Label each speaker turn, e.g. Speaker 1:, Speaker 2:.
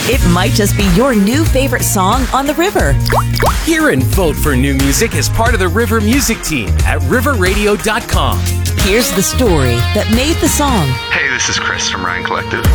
Speaker 1: It might just be your new favorite song on the river.
Speaker 2: Hear and vote for new music as part of the River Music Team at riverradio.com.
Speaker 1: Here's the story that made the song.
Speaker 3: Hey, this is Chris from Ryan Collective.